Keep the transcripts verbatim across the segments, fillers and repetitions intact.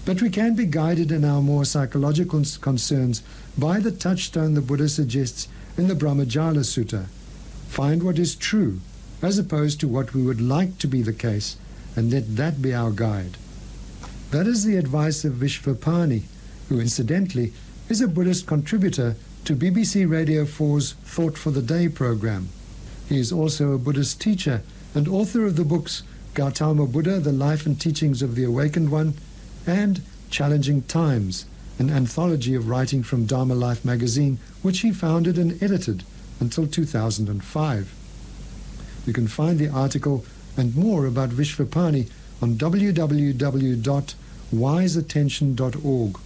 But we can be guided in our more psychological concerns by the touchstone the Buddha suggests in the Brahmajala Sutta. Find what is true, as opposed to what we would like to be the case, and let that be our guide. That is the advice of Vishvapani, who incidentally is a Buddhist contributor to B B C Radio four's Thought for the Day program. He is also a Buddhist teacher and author of the books Gautama Buddha, The Life and Teachings of the Awakened One, and Challenging Times, an anthology of writing from Dharma Life magazine, which he founded and edited until two thousand five. You can find the article and more about Vishvapani on w w w dot wise attention dot org.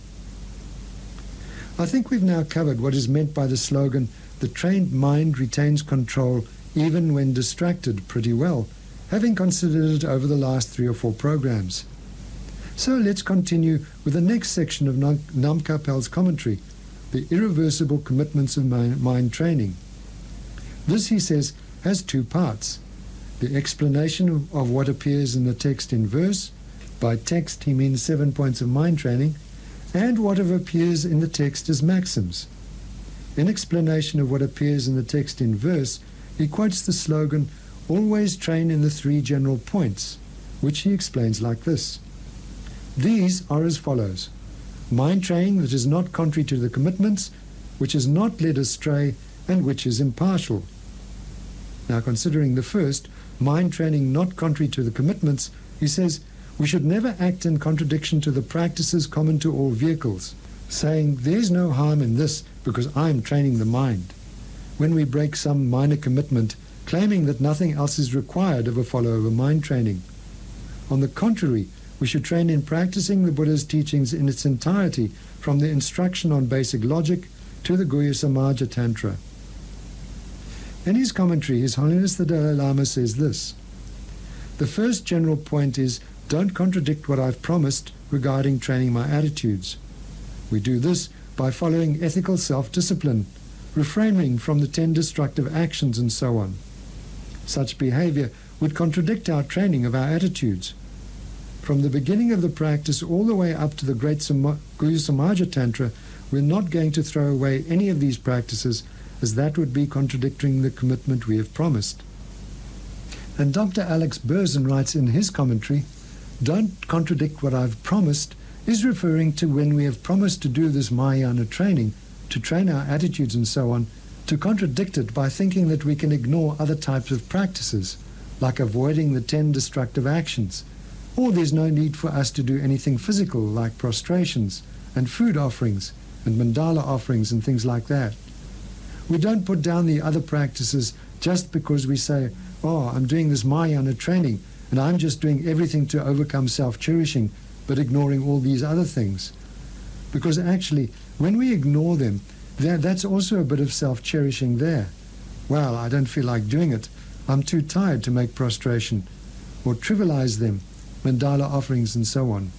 I think we've now covered what is meant by the slogan, "The trained mind retains control even when distracted," pretty well, having considered it over the last three or four programs. So let's continue with the next section of Namkha Pel's commentary, the irreversible commitments of mind, mind training. This, he says, has two parts. The explanation of, of what appears in the text in verse. By text he means seven points of mind training, and what appears in the text as maxims. In explanation of what appears in the text in verse, he quotes the slogan, "Always train in the three general points," which he explains like this. These are as follows: mind training that is not contrary to the commitments, which is not led astray, and which is impartial. Now, considering the first, mind training not contrary to the commitments, he says, we should never act in contradiction to the practices common to all vehicles, saying, there's no harm in this because I'm training the mind, when we break some minor commitment, claiming that nothing else is required of a follower of mind training. On the contrary, we should train in practicing the Buddha's teachings in its entirety, from the instruction on basic logic to the Guhya Samaja Tantra. In his commentary, His Holiness the Dalai Lama says this: the first general point is, don't contradict what I've promised regarding training my attitudes. We do this by following ethical self-discipline, refraining from the ten destructive actions and so on. Such behavior would contradict our training of our attitudes. From the beginning of the practice all the way up to the great Guhya Samaja Tantra, we're not going to throw away any of these practices, as that would be contradicting the commitment we have promised. And Doctor Alex Berzin writes in his commentary, don't contradict what I've promised is referring to when we have promised to do this Mahayana training, to train our attitudes and so on, to contradict it by thinking that we can ignore other types of practices, like avoiding the ten destructive actions, or there's no need for us to do anything physical like prostrations and food offerings and mandala offerings and things like that. We don't put down the other practices just because we say, oh, I'm doing this Mahayana training and I'm just doing everything to overcome self-cherishing, but ignoring all these other things. Because actually, when we ignore them, that, that's also a bit of self-cherishing there. Well, I don't feel like doing it. I'm too tired to make prostration, or trivialize them, mandala offerings and so on.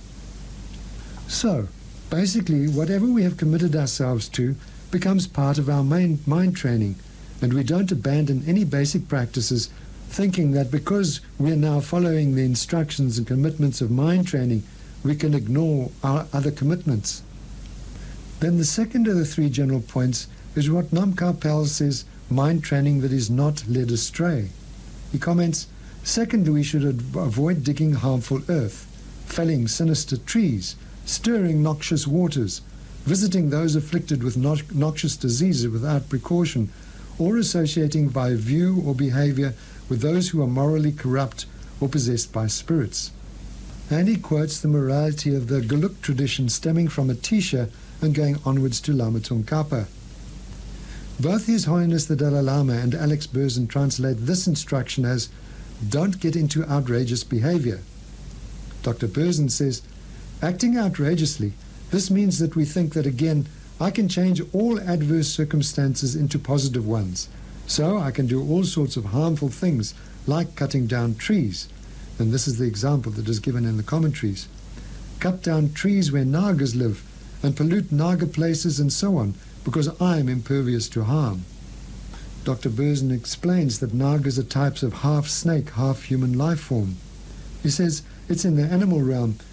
So, basically, whatever we have committed ourselves to becomes part of our main mind training, and we don't abandon any basic practices thinking that because we're now following the instructions and commitments of mind training, we can ignore our other commitments. Then the second of the three general points is what Namkha Pel says, mind training that is not led astray. He comments, secondly, we should avoid digging harmful earth, felling sinister trees, stirring noxious waters, visiting those afflicted with no noxious diseases without precaution, or associating by view or behavior with those who are morally corrupt or possessed by spirits. And he quotes the morality of the Geluk tradition stemming from Atisha and going onwards to Lama Tsongkhapa. Both His Holiness the Dalai Lama and Alex Berzin translate this instruction as, don't get into outrageous behavior. Doctor Berzin says, acting outrageously, this means that we think that, again, I can change all adverse circumstances into positive ones. So I can do all sorts of harmful things, like cutting down trees. And this is the example that is given in the commentaries. Cut down trees where Nagas live, and pollute Naga places and so on, because I am impervious to harm. Doctor Berzin explains that Nagas are types of half snake, half human life form. He says it's in the animal realm